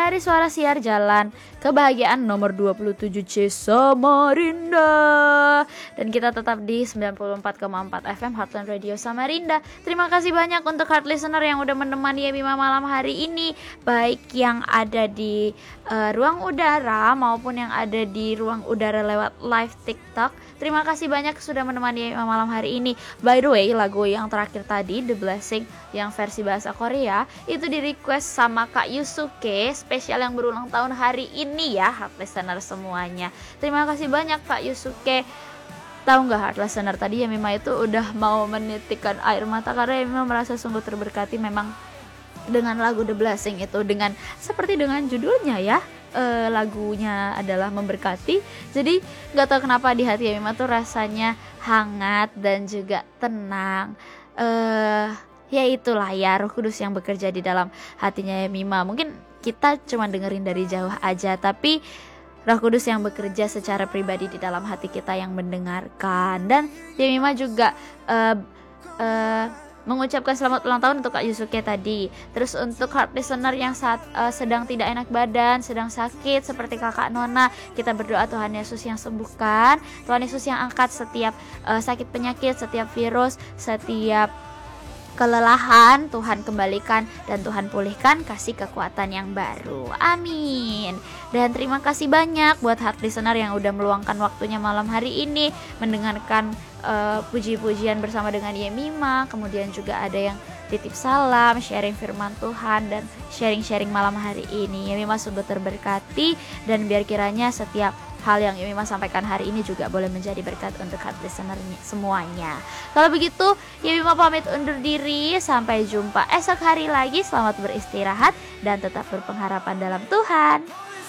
dari Suara Siar Jalan Kebahagiaan nomor 27C Samarinda. Dan kita tetap di 94,4 FM Heartland Radio Samarinda. Terima kasih banyak untuk heart listener yang udah menemani Yemima malam hari ini, baik yang ada di ruang udara maupun yang ada di ruang udara lewat live TikTok. Terima kasih banyak sudah menemani Yemima malam hari ini. By the way, lagu yang terakhir tadi, The Blessing, yang versi bahasa Korea, itu di request sama Kak Yusuke, spesial yang berulang tahun hari ini ya, heart listener semuanya. Terima kasih banyak Kak Yusuke. Tahu nggak heart listener, tadi Yemima itu udah mau menitikkan air mata karena Yemima merasa sungguh terberkati memang dengan lagu The Blessing itu, dengan seperti dengan judulnya ya, lagunya adalah memberkati. Jadi nggak tahu kenapa di hati Yemima tuh rasanya hangat dan juga tenang. Ya itulah ya, Roh Kudus yang bekerja di dalam hatinya Yemima. Mungkin kita cuma dengerin dari jauh aja, tapi Roh Kudus yang bekerja secara pribadi di dalam hati kita yang mendengarkan. Dan Yemima juga mengucapkan selamat ulang tahun untuk Kak Yusuke tadi. Terus untuk heart listener yang sedang tidak enak badan, sedang sakit seperti Kakak Nona, kita berdoa Tuhan Yesus yang sembuhkan, Tuhan Yesus yang angkat setiap sakit penyakit, setiap virus, setiap kelelahan, Tuhan kembalikan dan Tuhan pulihkan, kasih kekuatan yang baru. Amin. Dan terima kasih banyak buat heart listener yang udah meluangkan waktunya malam hari ini mendengarkan puji-pujian bersama dengan Yemima. Kemudian juga ada yang titip salam, sharing firman Tuhan, dan sharing-sharing malam hari ini. Yemima sungguh terberkati, dan biar kiranya setiap hal yang Yemima sampaikan hari ini juga boleh menjadi berkat untuk heart listener semuanya. Kalau begitu, Yemima pamit undur diri. Sampai jumpa esok hari lagi. Selamat beristirahat dan tetap berpengharapan dalam Tuhan.